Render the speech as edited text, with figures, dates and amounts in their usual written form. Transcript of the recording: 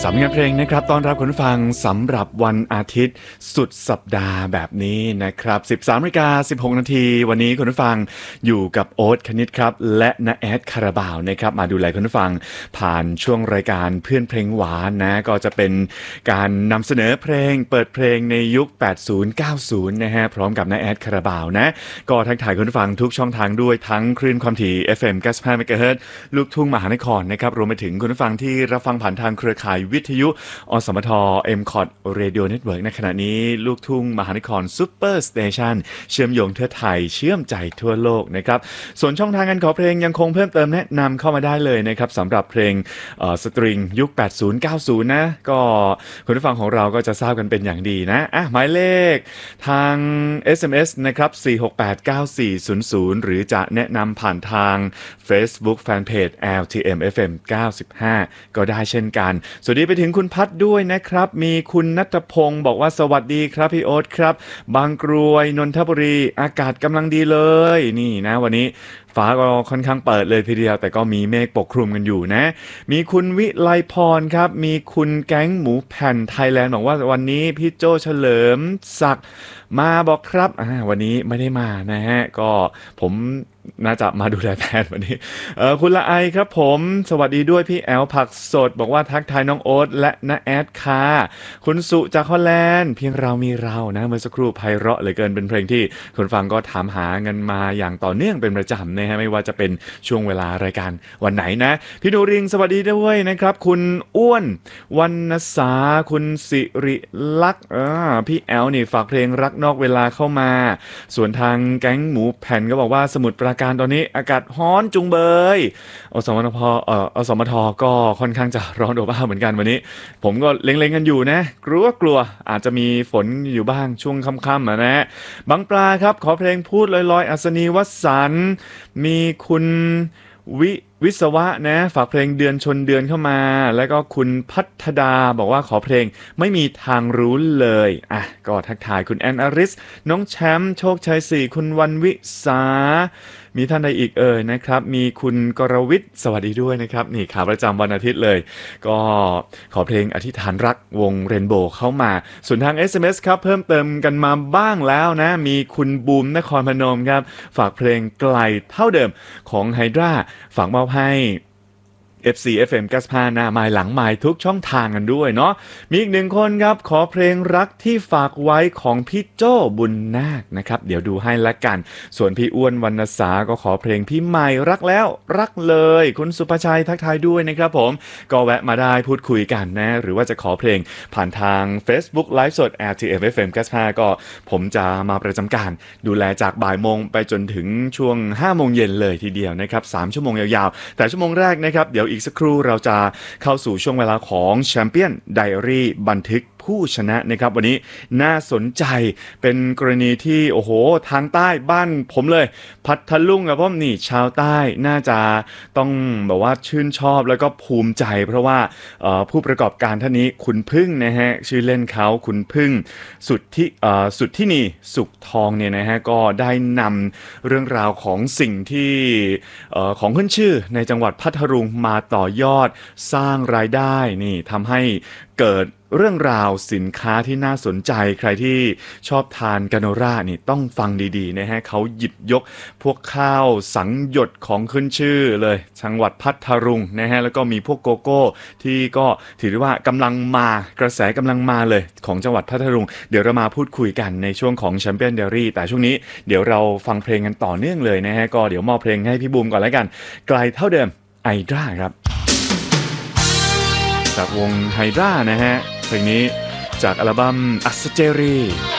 สำงานเพลงนะครับต้อนรับคุณผู้ฟังสำหรับวันอาทิตย์สุดสัปดาห์แบบนี้นะครับ 13:16 นาทีวันนี้คุณผู้ฟังอยู่กับโอ๊ตคณิตครับและณแอดคาราบาวนะครับมาดูแลคุณผู้ฟังผ่านช่วงรายการเพื่อนเพลงหวานนะก็จะเป็นการนำเสนอเพลงเปิดเพลงในยุค 80-90 นะฮะพร้อมกับณแอดคาราบาวนะก็ทักทายคุณผู้ฟังทุกช่องทางด้วยทั้งคลื่นความถี่ FM 95 MHz ลูกทุ่งมหานครนะครับรวมไปถึงคุณผู้ฟังที่รับฟังผ่านทางเครือข่ายวิทยุอสมท MCOT Radio Network ในขณะนี้ลูกทุ่งมหานครซุปเปอร์สเตชันเชื่อมโยงทั่วไทยเชื่อมใจทั่วโลกนะครับส่วนช่องทางการขอเพลงยังคงเพิ่มเติมแนะนำเข้ามาได้เลยนะครับสำหรับเพลงสตริงยุค 80-90 นะก็คุณผู้ฟังของเราก็จะทราบกันเป็นอย่างดีนะหมายเลขทาง SMS นะครับ4689400หรือจะแนะนำผ่านทาง Facebook Fanpage LTM FM 95 ก็ได้เช่นกันสวัสดีไปถึงคุณพัดด้วยนะครับมีคุณณัฐพงศ์บอกว่าสวัสดีครับพี่โอ๊ตครับบางกรวยนนทบุรีอากาศกำลังดีเลยนี่นะวันนี้ฟ้าก็ค่อนข้างเปิดเลยทีเดียวแต่ก็มีเมฆปกคลุมกันอยู่นะมีคุณวิไลพรครับมีคุณแก๊งหมูแผ่นไทยแลนด์บอกว่าวันนี้พี่โจเฉลิมศักดิ์มาบอกครับวันนี้ไม่ได้มานะฮะก็ผมน่าจะมาดูแลแทนวันนี้คุณละไอครับผมสวัสดีด้วยพี่แอลผักสดบอกว่าทักทายน้องโอ๊ตและน้าแอดค่ะคุณสุจากฮอลแลนด์เพียงเรามีเรานะเมื่อสักครู่ไพเราะเหลือเกินเป็นเพลงที่คนฟังก็ถามหากันมาอย่างต่อเนื่องเป็นประจำนะฮะไม่ว่าจะเป็นช่วงเวลารายการวันไหนนะพี่นูริงสวัสดีด้วยนะครับคุณอ้วนวรรณสาคุณสิริลักษณ์พี่แอลนี่ฝากเพลงรักนอกเวลาเข้ามาส่วนทางแก๊งหมูแผ่นก็บอกว่าสมุทรปราการตอนนี้อากาศร้อนจุงเบยอสมทก็ค่อนข้างจะร้อนอบอ้าวเหมือนกันวันนี้ผมก็เล็งๆกันอยู่นะกลัวอาจจะมีฝนอยู่บ้างช่วงค่ำๆนะบางปลาครับขอเพลงพูดลอยๆอัศนีวสันต์มีคุณวิศวะนะฝากเพลงเดือนชนเดือนเข้ามาแล้วก็คุณพัฒดาบอกว่าขอเพลงไม่มีทางรู้เลยก็ทักทายคุณแอนอริสน้องแชมป์โชคชัย4คุณวันวิสามีท่านใดอีกนะครับมีคุณกรวิทย์สวัสดีด้วยนะครับนี่ขาประจำวันอาทิตย์เลยก็ขอเพลงอธิษฐานรักวงเรนโบว์เข้ามาส่วนทาง SMS ครับเพิ่มเติมกันมาบ้างแล้วนะมีคุณบูมนครพนมครับฝากเพลงไกลเท่าเดิมของไฮดราฝากมอบให้ FC FM 95หน้าไมล์หลังไมล์ทุกช่องทางกันด้วยเนาะมีอีกหนึ่งคนครับขอเพลงรักที่ฝากไว้ของพี่โจ้บุญนาคนะครับเดี๋ยวดูให้ละกันส่วนพี่อ้วนวรรณสาก็ขอเพลงพี่ใหม่รักแล้วรักเลยคุณสุภชัยทักทายด้วยนะครับผมก็แวะมาได้พูดคุยกันนะหรือว่าจะขอเพลงผ่านทาง Facebook ไลฟ์สด LTM FM 95ก็ผมจะมาประจำการดูแลจากบ่ายโมงไปจนถึงช่วง 5 โมงเย็นเลยทีเดียวนะครับ3ชั่วโมงยาวๆแต่ชั่วโมงแรกนะครับเดี๋ยวอีกสักครู่เราจะเข้าสู่ช่วงเวลาของแชมเปี้ยนไดอารี่บันทึกผู้ชนะนะครับวันนี้น่าสนใจเป็นกรณีที่โอ้โหทางใต้บ้านผมเลยพัทลุงครับผมนี่ชาวใต้น่าจะต้องแบบว่าชื่นชอบแล้วก็ภูมิใจเพราะว่าผู้ประกอบการท่านนี้คุณพึ่งนะฮะชื่อเล่นเขาคุณพึ่งสุดที่นี่สุขทองเนี่ยนะฮะก็ได้นำเรื่องราวของสิ่งที่ของขึ้นชื่อในจังหวัดพัทลุงมาต่อยอดสร้างรายได้นี่ทำให้เกิดเรื่องราวสินค้าที่น่าสนใจใครที่ชอบทานกาโนรานี่ต้องฟังดีๆนะฮะเขาหยิบยกพวกข้าวสังหยดของขึ้นชื่อเลยจังหวัดพัทลุงนะฮะแล้วก็มีพวกโกโก้ที่ก็ถือว่ากำลังมากระแสกำลังมาเลยของจังหวัดพัทลุงเดี๋ยวเรามาพูดคุยกันในช่วงของแชมเปี้ยนเดลี่แต่ช่วงนี้เดี๋ยวเราฟังเพลงกันต่อเนื่องเลยนะฮะก็เดี๋ยวมอบเพลงให้พี่บูมก่อนแล้วกันไกลเท่าเดิมไอดราครับจากวงไฮดรานะฮะเพลงนี้จากอัลบั้มอัสเจรี